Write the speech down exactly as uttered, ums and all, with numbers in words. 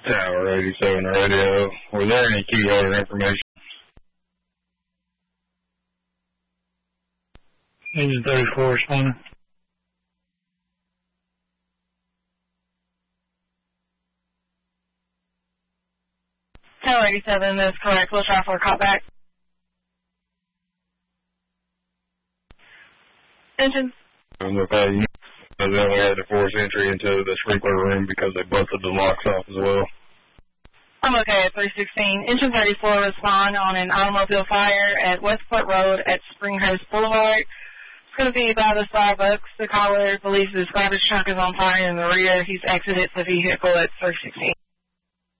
Tower eighty-seven radio. Was there any key holder information? Engine thirty-four responding. Tower eighty-seven is correct. We'll try for a call back. Engine. I'm okay. They only had to force entry into the sprinkler room because they busted the locks off as well. I'm okay at three sixteen. Engine thirty-four respond on an automobile fire at Westport Road at Springhurst Boulevard. It's going to be by the Starbucks. The caller believes his garbage truck is on fire in the rear. He's exited the vehicle at three sixteen.